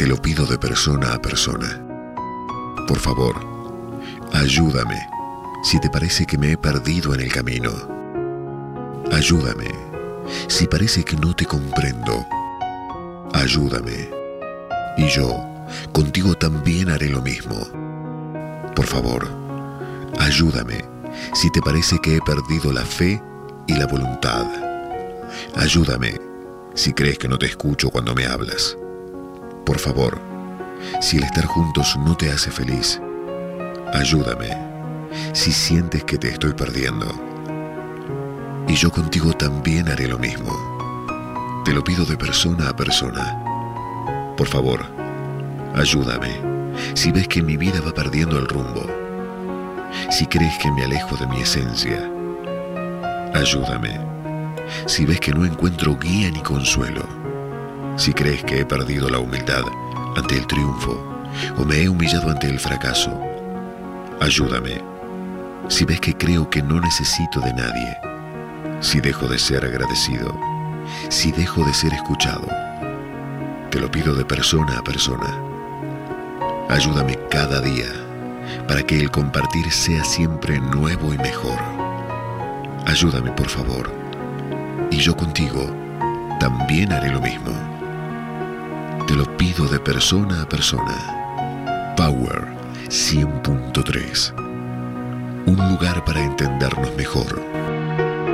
lo pido de persona a persona. Por favor, ayúdame si te parece que me he perdido en el camino. Ayúdame si parece que no te comprendo. Ayúdame, y yo contigo también haré lo mismo. Por favor, ayúdame si te parece que he perdido la fe y la voluntad. Ayúdame si crees que no te escucho cuando me hablas. Por favor, si el estar juntos no te hace feliz, ayúdame si sientes que te estoy perdiendo. Y yo contigo también haré lo mismo. Te lo pido de persona a persona. Por favor, ayúdame si ves que mi vida va perdiendo el rumbo. Si crees que me alejo de mi esencia, ayúdame si ves que no encuentro guía ni consuelo. Si crees que he perdido la humildad ante el triunfo o me he humillado ante el fracaso, ayúdame si ves que creo que no necesito de nadie. Si dejo de ser agradecido, si dejo de ser escuchado, te lo pido de persona a persona. Ayúdame cada día para que el compartir sea siempre nuevo y mejor. Ayúdame, por favor, y yo contigo también haré lo mismo. Te lo pido de persona a persona. Power 100.3. Un lugar para entendernos mejor.